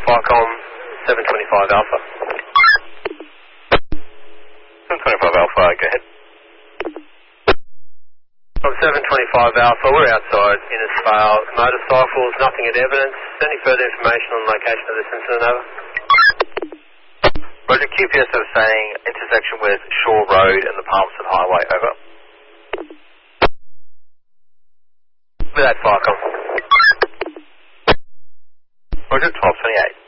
Firecom 725 Alpha. 725 Alpha, go ahead. From 725 Alpha, we're outside Innisfail. Motorcycles, nothing at evidence. Any further information on the location of this incident, over? Roger, QPS is saying intersection with Shore Road and the Palmerston Highway, over. With that, Firecom. Roger, 1228.